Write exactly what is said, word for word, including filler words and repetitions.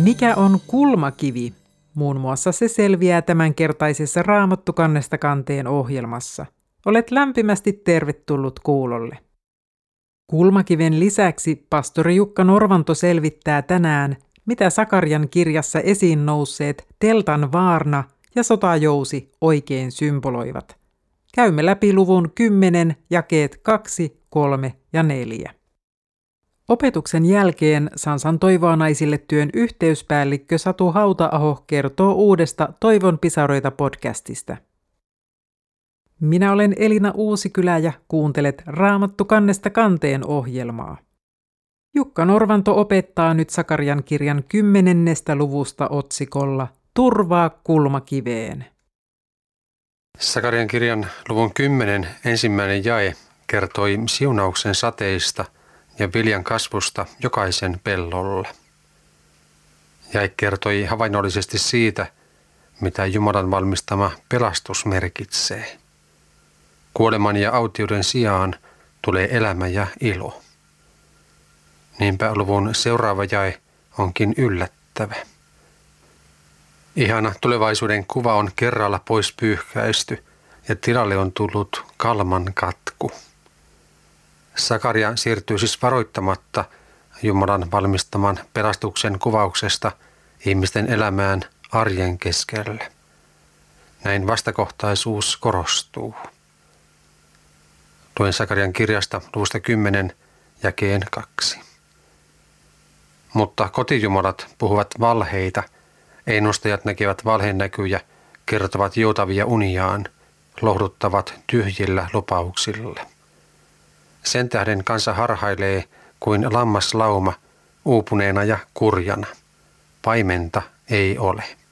Mikä on kulmakivi? Muun muassa se selviää tämänkertaisessa Raamattu kannesta kanteen ohjelmassa. Olet lämpimästi tervetullut kuulolle. Kulmakiven lisäksi pastori Jukka Norvanto selvittää tänään, mitä Sakarian kirjassa esiin nousseet teltan vaarna ja sotajousi oikein symboloivat. Käymme läpi luvun kymmenen, jakeet kaksi, kolme ja neljä. Opetuksen jälkeen Sansan Toivoa naisille -työn yhteyspäällikkö Satu Hauta-aho kertoo uudesta Toivon pisaroita podcastista. Minä olen Elina Uusikylä ja kuuntelet Raamattu kannesta kanteen ohjelmaa. Jukka Norvanto opettaa nyt Sakarian kirjan kymmenennestä luvusta otsikolla Turvaa kulmakiveen. Sakarian kirjan luvun kymmenen ensimmäinen jae kertoi siunauksen sateista ja viljan kasvusta jokaisen pellolla. Jae kertoi havainnollisesti siitä, mitä Jumalan valmistama pelastus merkitsee. Kuoleman ja autioiden sijaan tulee elämä ja ilo. Niinpä luvun seuraava jae onkin yllättävä. Ihana tulevaisuuden kuva on kerralla pois pyyhkäisty ja tilalle on tullut kalman katku. Sakaria siirtyy siis varoittamatta Jumalan valmistaman pelastuksen kuvauksesta ihmisten elämään arjen keskelle. Näin vastakohtaisuus korostuu. Luen Sakarian kirjasta luvusta kymmenen jakeen kaksi. Mutta kotijumalat puhuvat valheita, ennustajat näkevät valheenäkyjä, kertovat joutavia uniaan, lohduttavat tyhjillä lupauksilla. Sen tähden kansa harhailee kuin lammaslauma, uupuneena ja kurjana. Paimenta ei ole.